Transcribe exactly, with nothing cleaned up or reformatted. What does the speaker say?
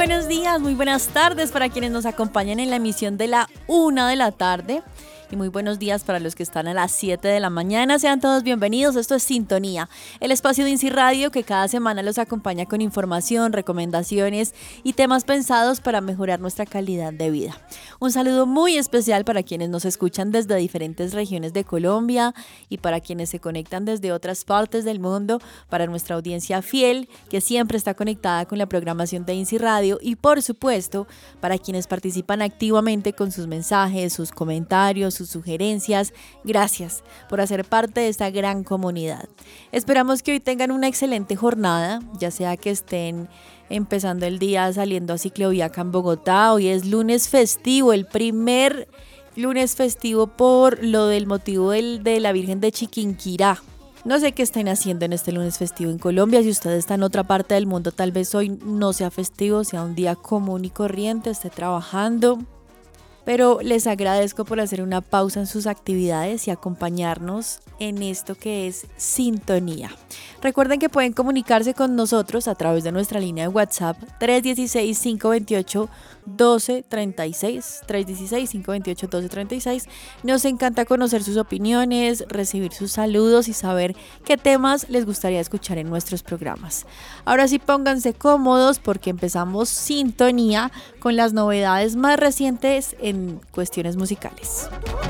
buenos días, muy buenas tardes para quienes nos acompañan en la emisión de la una de la tarde. Y muy buenos días para los que están a las siete de la mañana. Sean todos bienvenidos. Esto es Sintonía, el espacio de INSI Radio que cada semana los acompaña con información, recomendaciones y temas pensados para mejorar nuestra calidad de vida. Un saludo muy especial para quienes nos escuchan desde diferentes regiones de Colombia y para quienes se conectan desde otras partes del mundo, para nuestra audiencia fiel que siempre está conectada con la programación de INSI Radio y por supuesto para quienes participan activamente con sus mensajes, sus comentarios, sus sugerencias. Gracias por hacer parte de esta gran comunidad. Esperamos que hoy tengan una excelente jornada, ya sea que estén empezando el día saliendo a ciclovía acá en Bogotá. Hoy es lunes festivo, el primer lunes festivo por lo del motivo del, de la Virgen de Chiquinquirá. No sé qué estén haciendo en este lunes festivo en Colombia. Si usted está en otra parte del mundo, tal vez hoy no sea festivo, sea un día común y corriente, esté trabajando. Pero les agradezco por hacer una pausa en sus actividades y acompañarnos en esto que es Sintonía. Recuerden que pueden comunicarse con nosotros a través de nuestra línea de WhatsApp tres uno seis, cinco dos ocho, uno dos tres seis, tres uno seis, cinco dos ocho, uno dos tres seis. Nos encanta conocer sus opiniones, recibir sus saludos y saber qué temas les gustaría escuchar en nuestros programas. Ahora sí, pónganse cómodos porque empezamos Sintonía con las novedades más recientes en cuestiones musicales.